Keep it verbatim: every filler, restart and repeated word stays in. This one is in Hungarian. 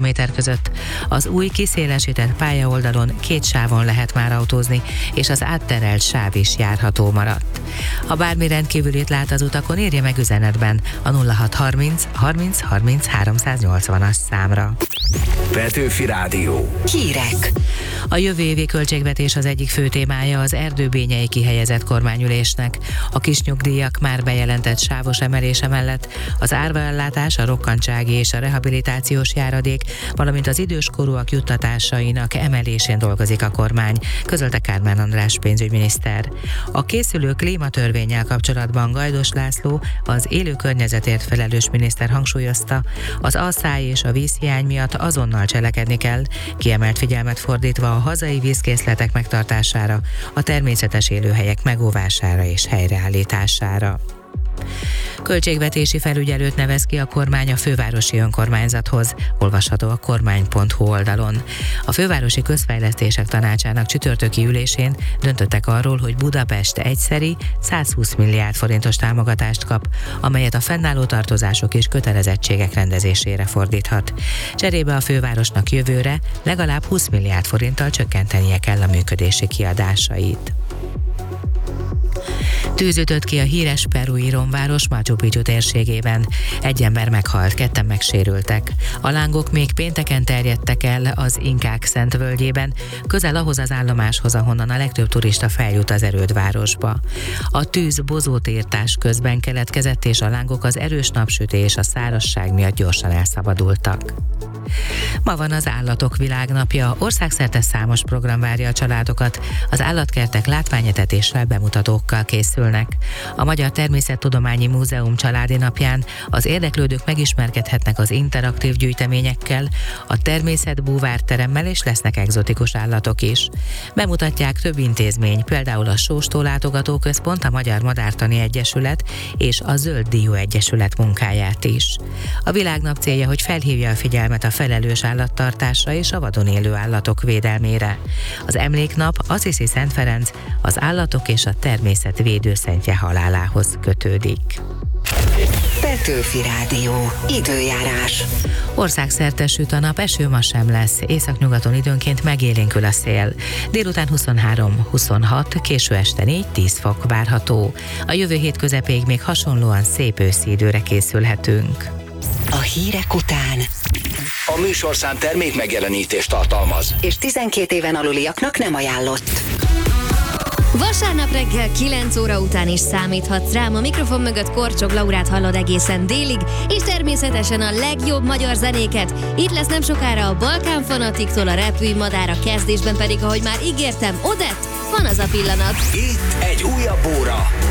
kilométer között. Az új kiszélesített pályaoldalon két sávon lehet már autózni, és az átterelt sáv is járható maradt. Ha bármi rendkívülit lát az utakon, írja meg üzenetben a nulla hat harminc harminc harminc háromszáznyolcvanas számra. Petőfi Rádió. Hírek. A jövő évi költségvetés az egyik fő témája az erdőbényei kihelyezett kormányülésnek. A kisnyugdíjak már bejelentett sávos emelése mellett az árvaellátás, a rokkantsági és a rehabilitációs járadék, valamint az időskorúak juttatásainak emelésén dolgozik a kormány, közölte Kármán András pénzügyminiszter. A készülő klímatörvénnyel kapcsolatban Gajdos László, az élő környezetért felelős miniszter hangsúlyozta, az asszály és a vízhiány miatt azonnal cselekedni kell, kiemelt figyelmet fordítva a hazai vízkészletek megtartására, a természetes élőhelyek megóvására és helyreállítására. Költségvetési felügyelőt nevez ki a kormány a fővárosi önkormányzathoz, olvasható a kormány pont hu oldalon. A Fővárosi Közfejlesztések Tanácsának csütörtöki ülésén döntöttek arról, hogy Budapest egyszeri százhúsz milliárd forintos támogatást kap, amelyet a fennálló tartozások és kötelezettségek rendezésére fordíthat. Cserébe a fővárosnak jövőre legalább húsz milliárd forinttal csökkentenie kell a működési kiadásait. Tűz ütött ki a híres perui romváros Machu Picchu térségében. Egy ember meghalt, ketten megsérültek. A lángok még pénteken terjedtek el az Inkák Szent völgyében, közel ahhoz az állomáshoz, ahonnan a legtöbb turista feljut az erődvárosba. A tűz bozótírtás közben keletkezett, és a lángok az erős napsütés és a szárazság miatt gyorsan elszabadultak. Ma van az Állatok Világnapja, országszerte számos program várja a családokat, az állatkertek látványetetéssel, bemutatókkal készülnek. A Magyar Természettudományi Múzeum családi napján az érdeklődők megismerkedhetnek az interaktív gyűjteményekkel, a természetbúvárteremmel, és lesznek egzotikus állatok is. Bemutatják több intézmény, például a Sóstó Látogatóközpont, a Magyar Madártani Egyesület és a Zöld Dió Egyesület munkáját is. A világnap célja, hogy felhívja a figyelmet a felelős állattartásra és a vadon élő állatok védelmére. Az emléknap Assisi Szent Ferenc, az állatok és a természet védőszentje halálához kötődik. Petőfi Rádió. Időjárás. Országszerte süt a nap, eső ma sem lesz, északnyugaton időnként megélénkül a szél. Délután huszonhárom huszonhat, késő este négy-tíz fok várható. A jövő hét közepéig még hasonlóan szép őszi időre készülhetünk. A hírek után A műsorszám termék megjelenítést tartalmaz, és tizenkét éven aluliaknak nem ajánlott. Vasárnap reggel kilenc óra után is számíthatsz rám, a mikrofon mögött Korcsog Laurát hallod egészen délig, és természetesen a legjobb magyar zenéket. Itt lesz nem sokára a Balkán Fanatiktól a Repülj Madár, a kezdésben pedig, ahogy már ígértem, Odett, van az a pillanat. itt egy újabb óra.